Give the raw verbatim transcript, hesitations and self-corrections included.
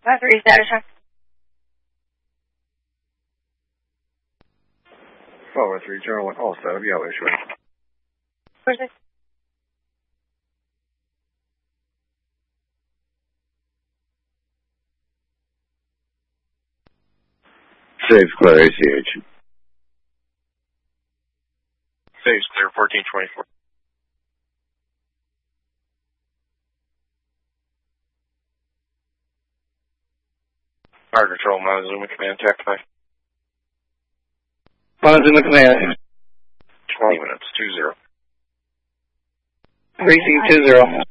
five three status check. four three zero one, all set up, Yahweh, sure. four six. Safe clear, A C H. Safe clear, fourteen twenty-four. Fire control, Montezuma Command, tactify. Montezuma Command. twenty minutes, two zero. Precinct two zero.